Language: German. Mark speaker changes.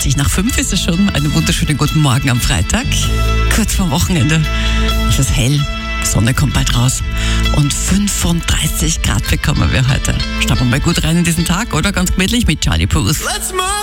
Speaker 1: 20:20 ist es schon. Einen wunderschönen guten Morgen am Freitag. Kurz vor Wochenende. Es ist hell. Die Sonne kommt bald raus. Und 35 Grad bekommen wir heute. Starten wir mal gut rein in diesen Tag, oder? Ganz gemütlich mit Charlie Puth.